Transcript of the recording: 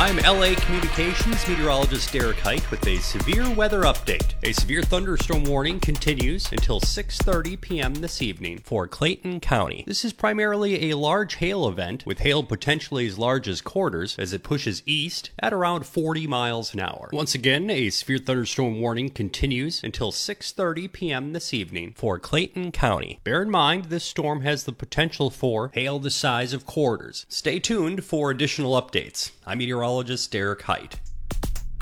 I'm LA Communications meteorologist Derek Height with a severe weather update. A severe thunderstorm warning continues until 6:30 p.m. this evening for Clayton County. This is primarily a large hail event with hail potentially as large as quarters as it pushes east at around 40 miles an hour. Once again, a severe thunderstorm warning continues until 6:30 p.m. this evening for Clayton County. Bear in mind, this storm has the potential for hail the size of quarters. Stay tuned for additional updates. I'm meteorologist Derek Height.